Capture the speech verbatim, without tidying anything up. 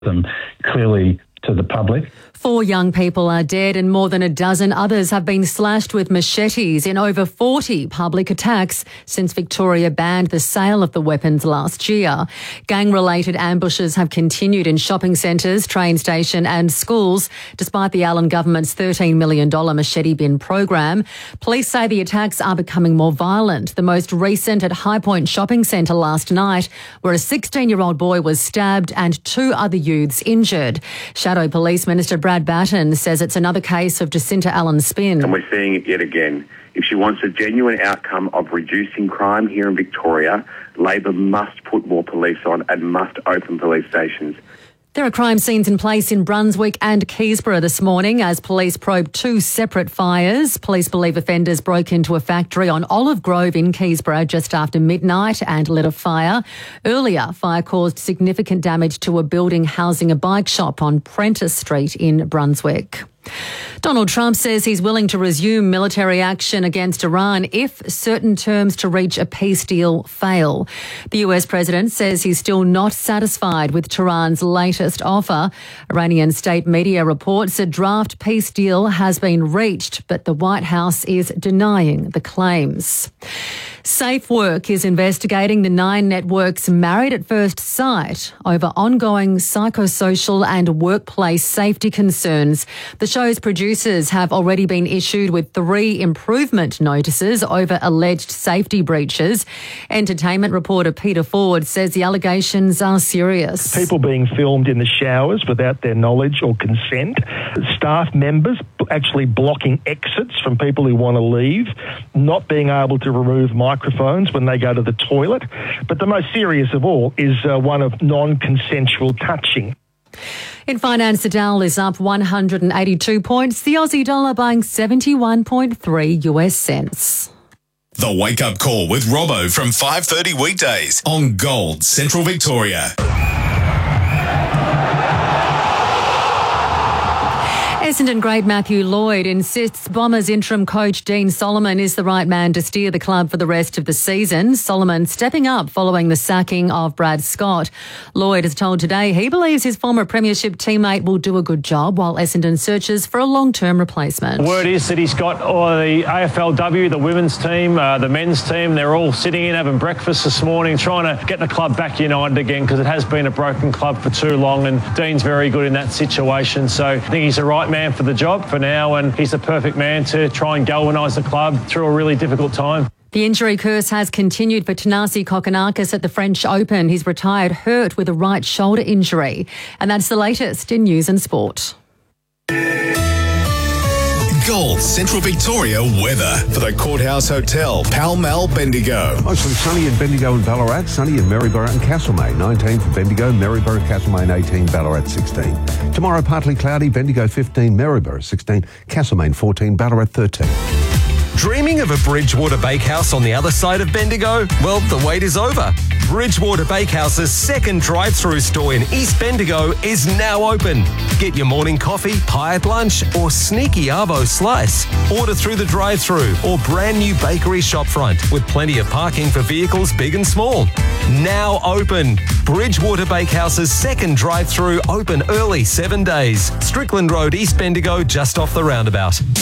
them clearly to the public. Four young people are dead and more than a dozen others have been slashed with machetes in over forty public attacks since Victoria banned the sale of the weapons last year. Gang-related ambushes have continued in shopping centres, train station and schools, despite the Allen government's thirteen million dollars machete bin program. Police say the attacks are becoming more violent. The most recent at High Point Shopping Centre last night, where a sixteen-year-old boy was stabbed and two other youths injured. Shadow Police Minister Brad Batten says it's another case of Jacinta Allen's spin. And we're seeing it yet again. If she wants a genuine outcome of reducing crime here in Victoria, Labor must put more police on and must open police stations. There are crime scenes in place in Brunswick and Keysborough this morning as police probe two separate fires. Police believe offenders broke into a factory on Olive Grove in Keysborough just after midnight and lit a fire. Earlier, fire caused significant damage to a building housing a bike shop on Prentice Street in Brunswick. Donald Trump says he's willing to resume military action against Iran if certain terms to reach a peace deal fail. The U S president says he's still not satisfied with Tehran's latest offer. Iranian state media reports a draft peace deal has been reached, but the White House is denying the claims. SafeWork is investigating the Nine Network's Married at First Sight over ongoing psychosocial and workplace safety concerns. The show's producers have already been issued with three improvement notices over alleged safety breaches. Entertainment reporter Peter Ford says the allegations are serious. People being filmed in the showers without their knowledge or consent, staff members actually blocking exits from people who want to leave, not being able to remove microphones when they go to the toilet. But the most serious of all is uh, one of non-consensual touching. In finance, the Dow is up one hundred eighty-two points. The Aussie dollar buying seventy-one point three US cents. The Wake Up Call with Robbo from five thirty weekdays on Gold Central Victoria. Essendon great Matthew Lloyd insists Bombers interim coach Dean Solomon is the right man to steer the club for the rest of the season. Solomon stepping up following the sacking of Brad Scott. Lloyd has told Today he believes his former premiership teammate will do a good job while Essendon searches for a long-term replacement. Word is that he's got all the A F L W, the women's team, uh, the men's team. They're all sitting in having breakfast this morning, trying to get the club back united again because it has been a broken club for too long, and Dean's very good in that situation. So I think he's the right man for the job for now, and he's the perfect man to try and galvanise the club through a really difficult time. The injury curse has continued for Thanasi Kokkinakis at the French Open. He's retired hurt with a right shoulder injury. And that's the latest in news and sport. Gold Central Victoria weather for the Courthouse Hotel, Pall Mall, Bendigo. Mostly sunny in Bendigo and Ballarat, sunny in Maryborough and Castlemaine. nineteen for Bendigo, Maryborough, Castlemaine eighteen, Ballarat sixteen. Tomorrow partly cloudy, Bendigo fifteen, Maryborough sixteen, Castlemaine fourteen, Ballarat thirteen. Dreaming of a Bridgewater Bakehouse on the other side of Bendigo? Well, the wait is over. Bridgewater Bakehouse's second drive-through store in East Bendigo is now open. Get your morning coffee, pie at lunch, or sneaky arvo slice. Order through the drive-through or brand new bakery shopfront with plenty of parking for vehicles big and small. Now open. Bridgewater Bakehouse's second drive-through open early seven days. Strickland Road, East Bendigo, just off the roundabout.